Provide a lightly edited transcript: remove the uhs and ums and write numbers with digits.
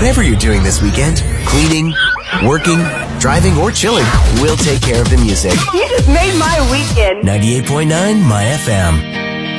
Whatever you're doing this weekend, cleaning, working, driving, or chilling, we'll take care of the music. You just made my weekend. 98.9 My FM.